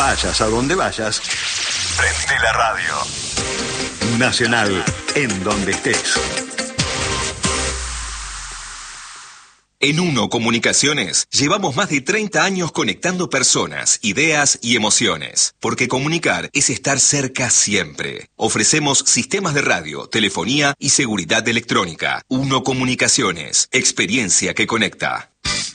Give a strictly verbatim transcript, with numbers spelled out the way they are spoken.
Vayas a donde vayas, prende la radio. Nacional, en donde estés. En Uno Comunicaciones llevamos más de treinta años conectando personas, ideas y emociones, porque comunicar es estar cerca siempre. Ofrecemos sistemas de radio, telefonía y seguridad electrónica. Uno Comunicaciones, experiencia que conecta.